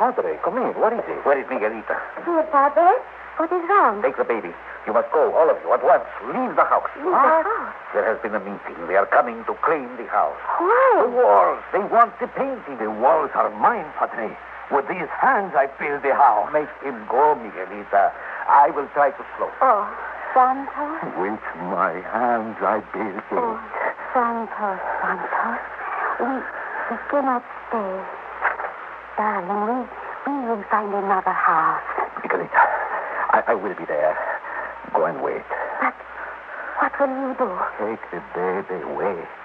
Padre, come in. What is it? Where is Miguelita? Dear Padre, what is wrong? Take the baby. You must go, all of you, at once. Leave the house. Leave the house? There has been a meeting. They are coming to claim the house. Why? The walls. They want the painting. The walls are mine, Padre. With these hands, I build the house. Make him go, Miguelita. I will try to slow. Oh, Santos. With my hands, I build it. Oh, Santos. We cannot stay. Darling, we will find another house. Miguelita, I will be there. Go and wait. But what will you do? Take the baby away.